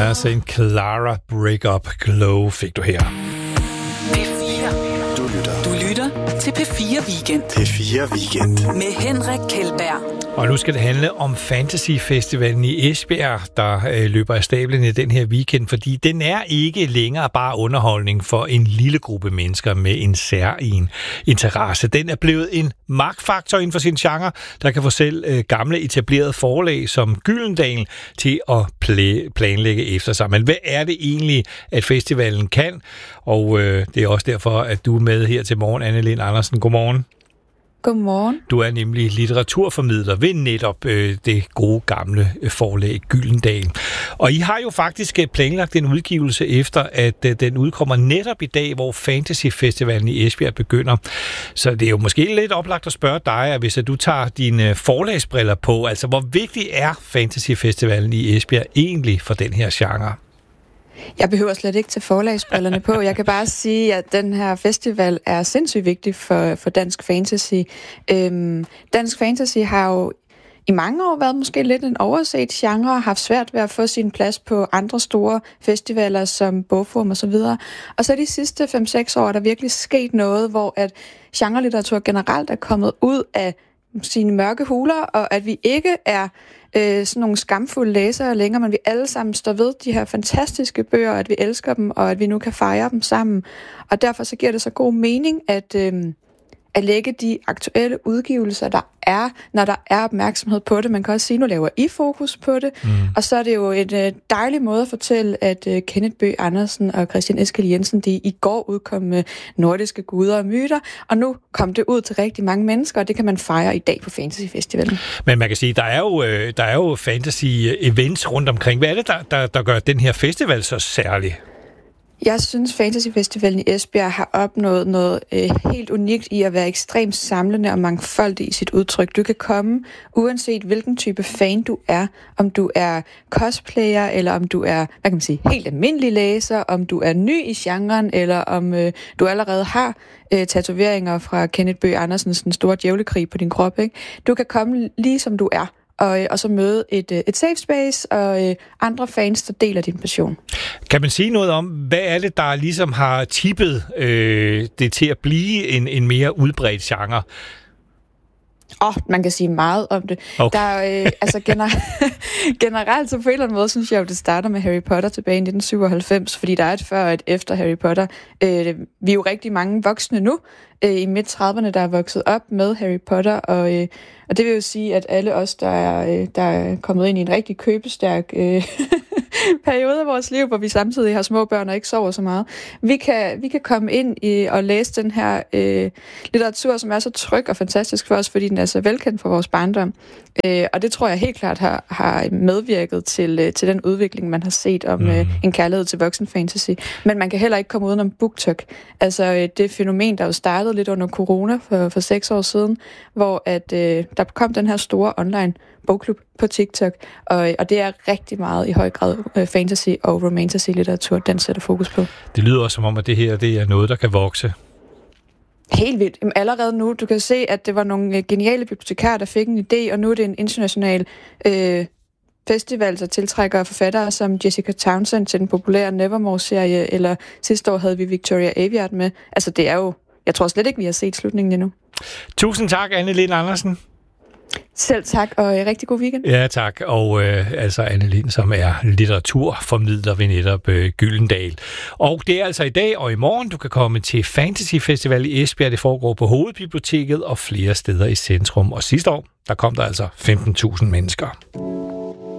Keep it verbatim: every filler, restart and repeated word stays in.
Ja, Saint Clara Break Up Glow fik du her. P fire. Du lytter. Du lytter til P fire Weekend. P fire Weekend. Med Henrik Kjeldberg. Og nu skal det handle om Fantasy Festivalen i Esbjerg, der øh, løber af stablen i den her weekend, fordi den er ikke længere bare underholdning for en lille gruppe mennesker med en særlig interesse. Den er blevet en magtfaktor inden for sin genre, der kan få selv øh, gamle etablerede forlag som Gyldendal til at pl- planlægge efter sig. Men hvad er det egentlig, at festivalen kan? Og øh, det er også derfor, at du er med her til morgen, Anne-Lind Andersen. Godmorgen. Godmorgen. Du er nemlig litteraturformidler ved netop øh, det gode gamle forlag Gyldendal. Og I har jo faktisk planlagt en udgivelse efter, at øh, den udkommer netop i dag, hvor Fantasy Festivalen i Esbjerg begynder. Så det er jo måske lidt oplagt at spørge dig, at hvis at du tager dine forlagsbriller på, altså hvor vigtig er Fantasy Festivalen i Esbjerg egentlig for den her genre? Jeg behøver slet ikke tage forlagsbrillerne på. Jeg kan bare sige, at den her festival er sindssygt vigtig for, for dansk fantasy. Øhm, dansk fantasy har jo i mange år været måske lidt en overset genre og haft svært ved at få sin plads på andre store festivaler som Bogforum og så videre. Og så de sidste fem seks år er der virkelig sket noget, hvor at genrelitteratur generelt er kommet ud af sine mørke huler, og at vi ikke er øh, sådan nogle skamfulde læsere længere, men vi alle sammen står ved de her fantastiske bøger, at vi elsker dem, og at vi nu kan fejre dem sammen. Og derfor så giver det så god mening, at, øh, at lægge de aktuelle udgivelser, der er, når der er opmærksomhed på det. Man kan også sige, nu laver I fokus på det, mm. og så er det jo en øh, dejlig måde at fortælle, at øh, Kenneth Bøgh Andersen og Christian Eskil Jensen, de i går udkom med Nordiske guder og myter, og nu kom det ud til rigtig mange mennesker, og det kan man fejre i dag på Fantasy Festivalen. Men man kan sige, der er jo, øh, der er jo fantasy-events rundt omkring. Hvad er det, der, der, der gør den her festival så særlig? Jeg synes, Fantasy Festivalen i Esbjerg har opnået noget øh, helt unikt i at være ekstremt samlende og mangfoldig i sit udtryk. Du kan komme, uanset hvilken type fan du er, om du er cosplayer, eller om du er, hvad kan man sige, helt almindelig læser, om du er ny i genren, eller om øh, du allerede har øh, tatoveringer fra Kenneth Bøgh Andersens Den Store Djævlekrig på din krop, ikke? Du kan komme lige som du er. Og, og så møde et, et safe space og øh, andre fans, der deler din passion. Kan man sige noget om, hvad er det, der ligesom har tippet øh, det til at blive en, en mere udbredt genre? Åh, oh, man kan sige meget om det. Okay. Der er, øh, altså gener- generelt, så på en eller anden måde, synes jeg jo, det starter med Harry Potter tilbage i nitten syvoghalvfems, fordi der er et før og et efter Harry Potter. Øh, vi er jo rigtig mange voksne nu, øh, i midt trediverne, der er vokset op med Harry Potter, og, øh, og det vil jo sige, at alle os, der er, øh, der er kommet ind i en rigtig købestærk øh, periode af vores liv, hvor vi samtidig har små børn og ikke sover så meget, vi kan, vi kan komme ind i og læse den her øh, litteratur, som er så tryg og fantastisk for os, fordi den er så velkendt for vores barndom. Øh, og det tror jeg helt klart har, har medvirket til, øh, til den udvikling, man har set om øh, en kærlighed til voksenfantasy. Men man kan heller ikke komme udenom BookTok. Altså øh, det fænomen, der jo startede lidt under corona for, for seks år siden, hvor at, øh, der kom den her store online bogklub på TikTok, og, og det er rigtig meget i høj grad øh, fantasy og romantasy-litteratur, den sætter fokus på. Det lyder også som om, at det her det er noget, der kan vokse. Helt vildt. Jamen, allerede nu, du kan se, at det var nogle geniale bibliotekarer, der fik en idé, og nu er det en international øh, festival, der tiltrækker forfattere som Jessica Townsend til den populære Nevermore-serie, eller sidste år havde vi Victoria Aveyard med. Altså det er jo, jeg tror slet ikke, vi har set slutningen endnu. Tusind tak, Anne-Lind Andersen. Selv tak, og øh, rigtig god weekend. Ja, tak. Og øh, altså Anne-Lind, som er litteraturformidler ved netop øh, Gyldendal. Og det er altså i dag og i morgen, du kan komme til Fantasy Festival i Esbjerg. Det foregår på Hovedbiblioteket og flere steder i centrum. Og sidste år, der kom der altså femten tusind mennesker.